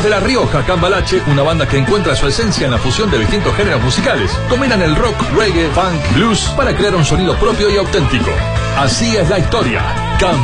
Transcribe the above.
Desde La Rioja, Cambalache, una banda que encuentra su esencia en la fusión de distintos géneros musicales. Combinan el rock, reggae, funk, blues para crear un sonido propio y auténtico. Así es la historia.